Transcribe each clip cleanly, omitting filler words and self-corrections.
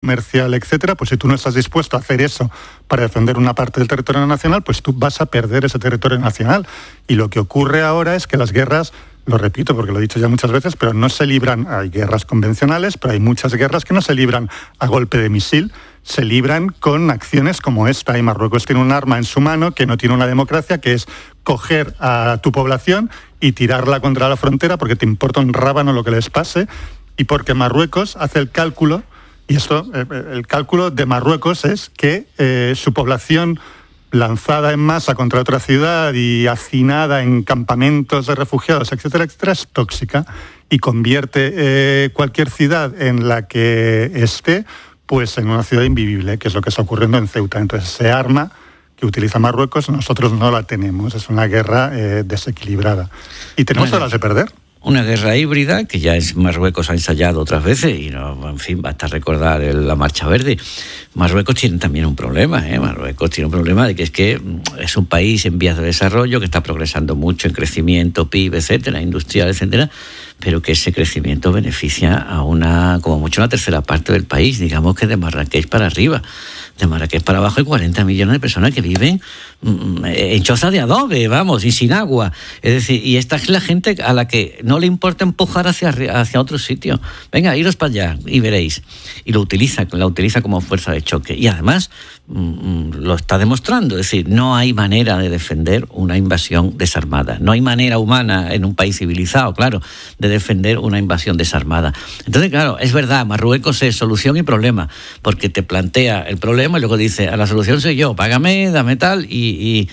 comercial, etcétera, pues si tú no estás dispuesto a hacer eso para defender una parte del territorio nacional, pues tú vas a perder ese territorio nacional. Y lo que ocurre ahora es que las guerras, lo repito porque lo he dicho ya muchas veces, pero no se libran, hay guerras convencionales, pero hay muchas guerras que no se libran a golpe de misil, se libran con acciones como esta. Y Marruecos tiene un arma en su mano que no tiene una democracia, que es coger a tu población y tirarla contra la frontera porque te importa un rábano lo que les pase, y porque Marruecos hace el cálculo. Y esto, el cálculo de Marruecos es que su población lanzada en masa contra otra ciudad y hacinada en campamentos de refugiados, etcétera, etcétera, es tóxica y convierte cualquier ciudad en la que esté, pues en una ciudad invivible, que es lo que está ocurriendo en Ceuta. Entonces, ese arma que utiliza Marruecos, nosotros no la tenemos. Es una guerra desequilibrada. Y tenemos horas de perder. Una guerra híbrida que ya Marruecos ha ensayado otras veces y no, en fin, basta recordar la Marcha Verde. Marruecos tiene también un problema, Marruecos tiene un problema de que es un país en vías de desarrollo que está progresando mucho en crecimiento, PIB, etcétera, industrial, etcétera, pero que ese crecimiento beneficia a como mucho una tercera parte del país, digamos que de Marrakech para arriba. De Marrakech para abajo hay 40 millones de personas que viven en chozas de adobe, vamos, y sin agua. Es decir, y esta es la gente a la que no le importa empujar hacia otro sitio. Venga, iros para allá y veréis. Y la utiliza como fuerza de choque. Y además lo está demostrando. Es decir, no hay manera de defender una invasión desarmada. No hay manera humana en un país civilizado, claro, de defender una invasión desarmada. Entonces, claro, es verdad, Marruecos es solución y problema, porque te plantea el problema y luego dice, a la solución soy yo, págame, dame tal, y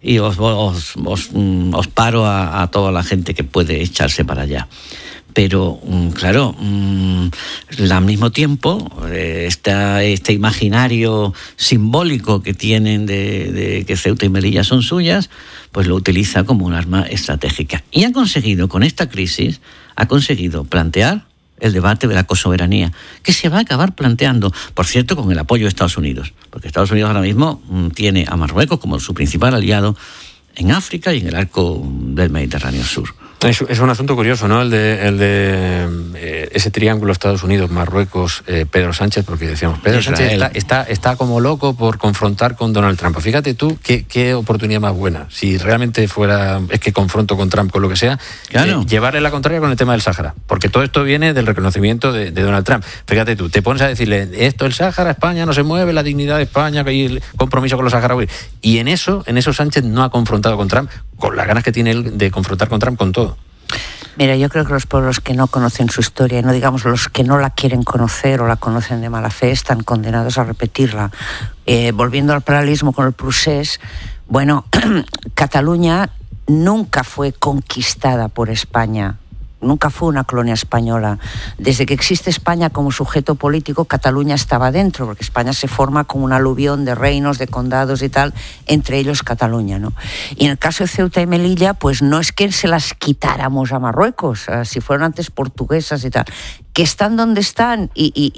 os paro a toda la gente que puede echarse para allá. Pero, claro, al mismo tiempo, este imaginario simbólico que tienen de que Ceuta y Melilla son suyas, pues lo utiliza como un arma estratégica. Y con esta crisis, ha conseguido plantear el debate de la cosoberanía, que se va a acabar planteando, por cierto, con el apoyo de Estados Unidos, porque Estados Unidos ahora mismo tiene a Marruecos como su principal aliado en África y en el arco del Mediterráneo Sur. Es un asunto curioso, ¿no? El de ese triángulo Estados Unidos, Marruecos, Pedro Sánchez, porque decíamos, Pedro Sánchez está como loco por confrontar con Donald Trump. Fíjate tú qué oportunidad más buena. Si realmente es que confronto con Trump, con lo que sea, claro, llevarle la contraria con el tema del Sáhara, porque todo esto viene del reconocimiento de Donald Trump. Fíjate tú, te pones a decirle, esto, el Sáhara, España no se mueve, la dignidad de España, que hay el compromiso con los saharauis. Y en eso Sánchez no ha confrontado con Trump, con las ganas que tiene él de confrontar con Trump con todo. Mira, yo creo que los pueblos que no conocen su historia, no digamos los que no la quieren conocer o la conocen de mala fe, están condenados a repetirla. Volviendo al paralelismo con el procés, bueno, Cataluña nunca fue conquistada por España. Nunca fue una colonia española. Desde que existe España como sujeto político, Cataluña estaba dentro, porque España se forma como un aluvión de reinos, de condados y tal, entre ellos Cataluña, ¿no? Y en el caso de Ceuta y Melilla, pues no es que se las quitáramos a Marruecos, si fueron antes portuguesas y tal, que están donde están,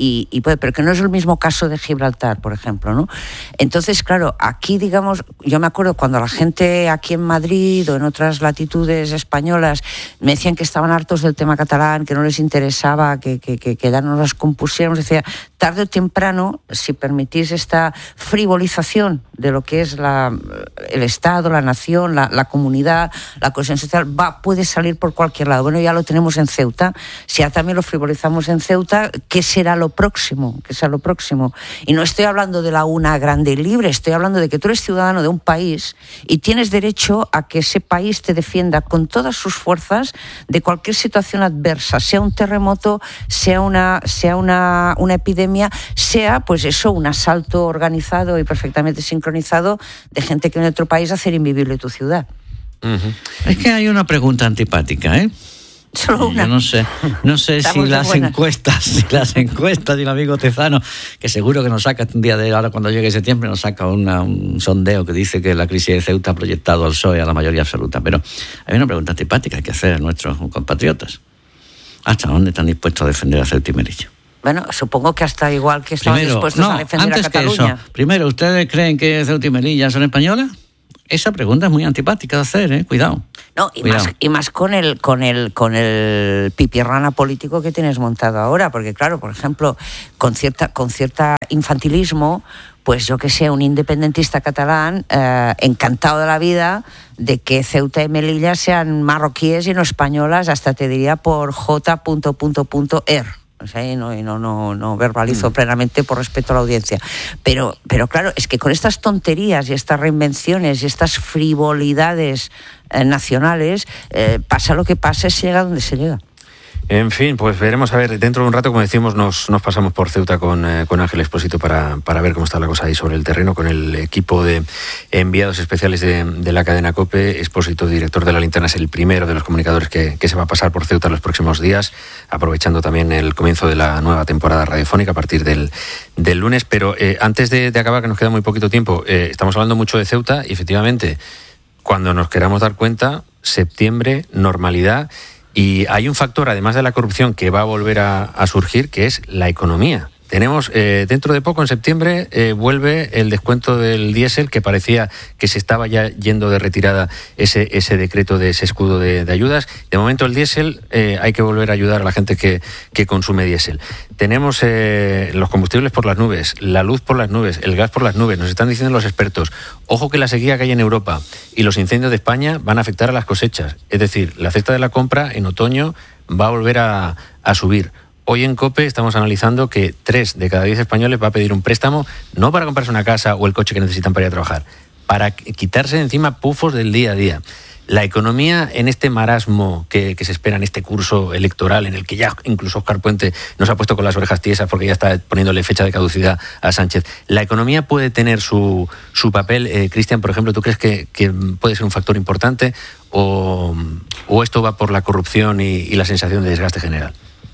pero que no es el mismo caso de Gibraltar, por ejemplo, ¿no? Entonces, claro, aquí, digamos, yo me acuerdo cuando la gente aquí en Madrid o en otras latitudes españolas me decían que estaban hartos del tema catalán, que no les interesaba, que ya no las compusiéramos, decía, tarde o temprano, si permitís esta frivolización de lo que es el Estado, la nación, la comunidad, la cohesión social, puede salir por cualquier lado. Bueno, ya lo tenemos en Ceuta, si ya también lo frivolizamos en Ceuta, ¿qué será lo próximo? ¿Qué será lo próximo? Y no estoy hablando de la una grande y libre, estoy hablando de que tú eres ciudadano de un país y tienes derecho a que ese país te defienda con todas sus fuerzas de cualquier situación adversa, sea un terremoto, sea una epidemia, sea, pues eso, un asalto organizado y perfectamente sincronizado de gente que viene de otro país a hacer invivible tu ciudad. Uh-huh. Es que hay una pregunta antipática, ¿eh? Solo una. Yo no sé si las encuestas y el amigo Tezano, que seguro que nos saca un día de ahora cuando llegue septiembre, nos saca un sondeo que dice que la crisis de Ceuta ha proyectado al PSOE a la mayoría absoluta. Pero hay una pregunta antipática que hacer a nuestros compatriotas. ¿Hasta dónde están dispuestos a defender a Ceuta y Melilla? Bueno, supongo que hasta igual que estaban dispuestos a defender a Cataluña. Primero, ¿ustedes creen que Ceuta y Melilla son españolas? Esa pregunta es muy antipática de hacer, cuidado. No, y más con el pipirrana político que tienes montado ahora, porque claro, por ejemplo, con cierta infantilismo, pues yo que sé, un independentista catalán encantado de la vida de que Ceuta y Melilla sean marroquíes y no españolas, hasta te diría por J.er. O sea, y no verbalizo plenamente por respeto a la audiencia. Pero claro, es que con estas tonterías y estas reinvenciones y estas frivolidades nacionales, pasa lo que pase, se llega donde se llega. En fin, pues veremos a ver, dentro de un rato, como decimos, nos pasamos por Ceuta con Ángel Expósito para ver cómo está la cosa ahí sobre el terreno, con el equipo de enviados especiales de la cadena COPE. Expósito, director de La Linterna, es el primero de los comunicadores que se va a pasar por Ceuta los próximos días, aprovechando también el comienzo de la nueva temporada radiofónica a partir del lunes. Pero antes de acabar, que nos queda muy poquito tiempo, estamos hablando mucho de Ceuta y efectivamente, cuando nos queramos dar cuenta, septiembre, normalidad. Y hay un factor, además de la corrupción, que va a volver a surgir, que es la economía. Tenemos, dentro de poco, en septiembre, vuelve el descuento del diésel, que parecía que se estaba ya yendo de retirada ese decreto de ese escudo de ayudas. De momento el diésel, hay que volver a ayudar a la gente que consume diésel. Tenemos los combustibles por las nubes, la luz por las nubes, el gas por las nubes. Nos están diciendo los expertos, ojo que la sequía que hay en Europa y los incendios de España van a afectar a las cosechas. Es decir, la cesta de la compra en otoño va a volver a subir. Hoy en COPE estamos analizando que 3 de cada 10 españoles va a pedir un préstamo, no para comprarse una casa o el coche que necesitan para ir a trabajar, para quitarse de encima pufos del día a día. La economía en este marasmo que se espera en este curso electoral, en el que ya incluso Óscar Puente nos ha puesto con las orejas tiesas porque ya está poniéndole fecha de caducidad a Sánchez. ¿La economía puede tener su papel? Cristian, por ejemplo, ¿tú crees que puede ser un factor importante o esto va por la corrupción y la sensación de desgaste general?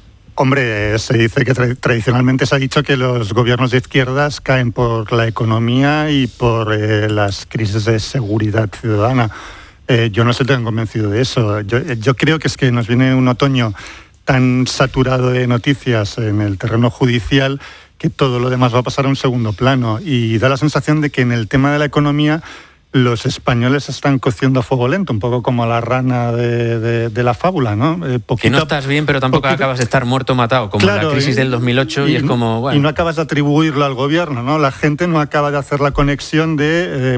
Hombre, se dice que tradicionalmente se ha dicho que los gobiernos de izquierdas caen por la economía y por las crisis de seguridad ciudadana. Yo no estoy tan convencido de eso. Yo creo que es que nos viene un otoño tan saturado de noticias en el terreno judicial que todo lo demás va a pasar a un segundo plano. Y da la sensación de que en el tema de la economía los españoles están cociendo a fuego lento, un poco como la rana de la fábula, ¿no? Que no estás bien, pero tampoco acabas de estar muerto o matado, como claro, en la crisis del 2008, y es como... Bueno. Y no acabas de atribuirlo al gobierno, ¿no? La gente no acaba de hacer la conexión de,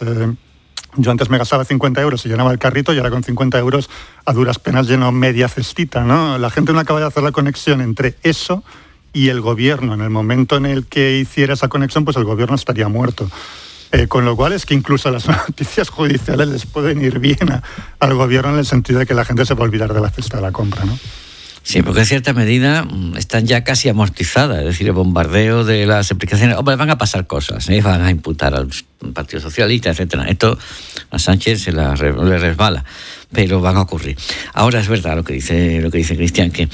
yo antes me gastaba 50 euros y llenaba el carrito y ahora con 50 euros a duras penas lleno media cestita, ¿no? La gente no acaba de hacer la conexión entre eso y el gobierno. En el momento en el que hiciera esa conexión, pues el gobierno estaría muerto. Con lo cual es que incluso las noticias judiciales les pueden ir bien al gobierno en el sentido de que la gente se va a olvidar de la cesta de la compra, ¿no? Sí, porque en cierta medida están ya casi amortizadas, es decir, el bombardeo de las explicaciones. Hombre, van a pasar cosas, van a imputar al Partido Socialista, etcétera. Esto a Sánchez le resbala, pero van a ocurrir. Ahora es verdad lo que dice Cristian, que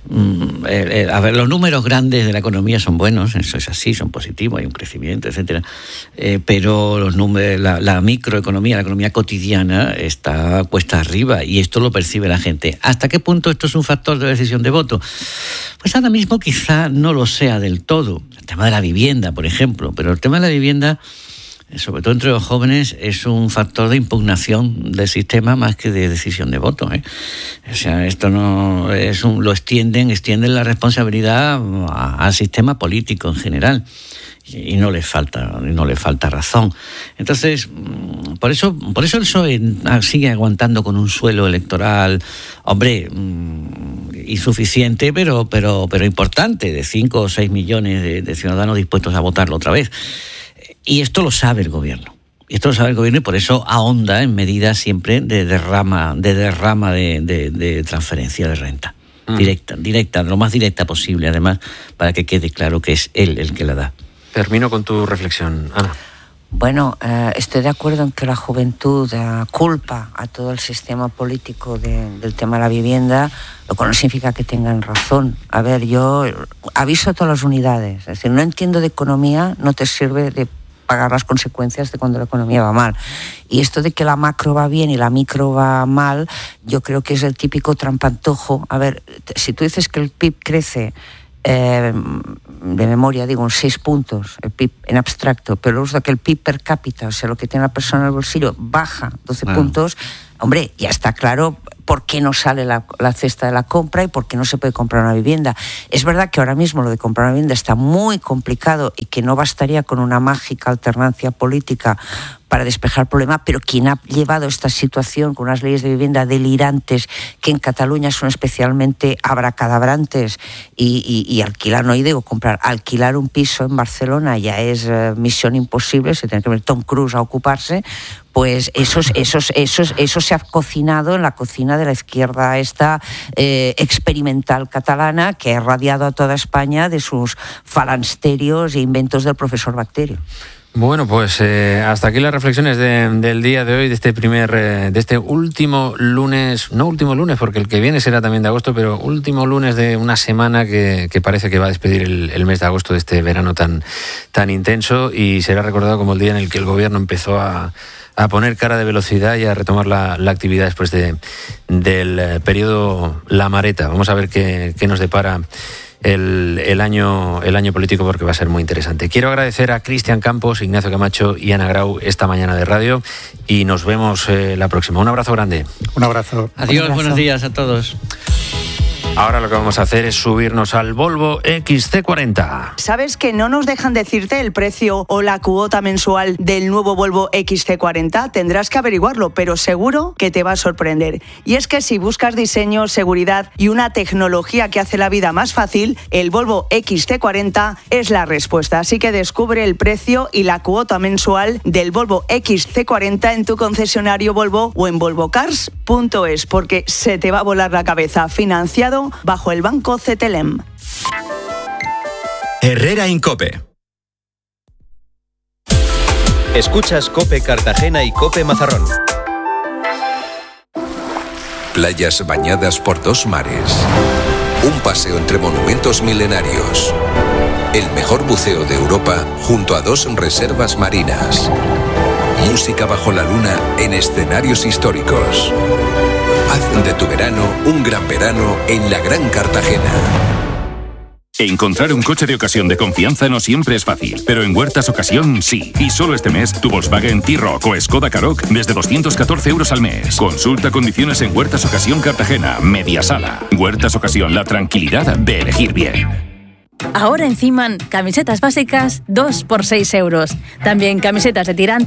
a ver, los números grandes de la economía son buenos, eso es así, son positivos, hay un crecimiento, etcétera. Pero los números, la microeconomía, la economía cotidiana está cuesta arriba y esto lo percibe la gente. ¿Hasta qué punto esto es un factor de decisión de voto? Pues ahora mismo quizá no lo sea del todo. El tema de la vivienda, por ejemplo, pero el tema de la vivienda, sobre todo entre los jóvenes, es un factor de impugnación del sistema más que de decisión de voto, O sea, esto no es lo extienden la responsabilidad al sistema político en general y no les falta razón. Entonces, por eso el PSOE sigue aguantando con un suelo electoral, hombre, insuficiente, pero importante, de 5 o 6 millones de ciudadanos dispuestos a votarlo otra vez. Y esto lo sabe el gobierno. Y por eso ahonda en medidas siempre de derrama de transferencia de renta. Directa, lo más directa posible, además, para que quede claro que es él el que la da. Termino con tu reflexión, Ana. Bueno, estoy de acuerdo en que la juventud culpa a todo el sistema político del tema de la vivienda, lo cual no significa que tengan razón. A ver, yo aviso a todas las unidades. Es decir, no entiendo de economía, no te sirve de pagar las consecuencias de cuando la economía va mal. Y esto de que la macro va bien y la micro va mal, yo creo que es el típico trampantojo. A ver, si tú dices que el PIB crece 3 o 4 o 5% anual, pues no de memoria digo, en 6 puntos, el PIB en abstracto, pero resulta que el PIB per cápita, o sea, lo que tiene la persona en el bolsillo, baja 12 puntos, hombre, ya está claro por qué no sale la cesta de la compra y por qué no se puede comprar una vivienda. Es verdad que ahora mismo lo de comprar una vivienda está muy complicado y que no bastaría con una mágica alternancia política para despejar el problema, pero quien ha llevado esta situación con unas leyes de vivienda delirantes que en Cataluña son especialmente abracadabrantes y alquilar, no digo comprar, alquilar un piso en Barcelona ya es misión imposible, se tiene que ver Tom Cruise a ocuparse, pues eso se ha cocinado en la cocina de la izquierda esta experimental catalana que ha irradiado a toda España de sus falansterios e inventos del profesor Bacterio. Bueno, pues hasta aquí las reflexiones del día de hoy, de este último lunes, no último lunes porque el que viene será también de agosto, pero último lunes de una semana que parece que va a despedir el mes de agosto de este verano tan intenso, y será recordado como el día en el que el gobierno empezó a poner cara de velocidad y a retomar la actividad después del periodo La Mareta. Vamos a ver qué nos depara el año político, porque va a ser muy interesante. Quiero agradecer a Cristian Campos, Ignacio Camacho y Ana Grau esta mañana de radio, y nos vemos la próxima. Un abrazo grande. Un abrazo. Adiós, buenos días a todos. Ahora lo que vamos a hacer es subirnos al Volvo XC40. ¿Sabes que no nos dejan decirte el precio o la cuota mensual del nuevo Volvo XC40? Tendrás que averiguarlo, pero seguro que te va a sorprender. Y es que si buscas diseño, seguridad y una tecnología que hace la vida más fácil, el Volvo XC40 es la respuesta. Así que descubre el precio y la cuota mensual del Volvo XC40 en tu concesionario Volvo o en volvocars.es, porque se te va a volar la cabeza. Financiado bajo el banco CTLM. Herrera Incope. Escuchas Cope Cartagena y Cope Mazarrón. Playas bañadas por 2 mares. Un paseo entre monumentos milenarios. El mejor buceo de Europa junto a 2 reservas marinas. Música bajo la luna en escenarios históricos. Haz de tu verano un gran verano en la Gran Cartagena. Encontrar un coche de ocasión de confianza no siempre es fácil, pero en Huertas Ocasión sí. Y solo este mes, tu Volkswagen T-Roc o Skoda Karoq desde 214 euros al mes. Consulta condiciones en Huertas Ocasión Cartagena, Media Sala. Huertas Ocasión, la tranquilidad de elegir bien. Ahora en Ciman, camisetas básicas 2 por 6 euros. También camisetas de tirantes